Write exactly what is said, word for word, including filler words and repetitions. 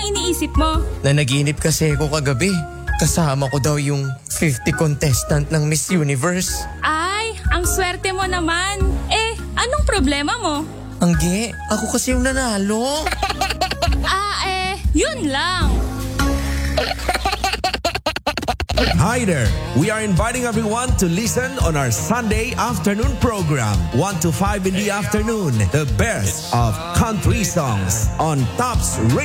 bang iniisip mo? Nanaginip kasi ako kagabi. Kasama ko daw yung fifty contestant ng Miss Universe. Ay, ang swerte mo naman. Eh, anong problema mo? Angge, ako kasi yung nanalo. Ah, eh, yun lang. Hi there! We are inviting everyone to listen on our Sunday afternoon program, one to five in the afternoon, the best of country songs on Tops Radio.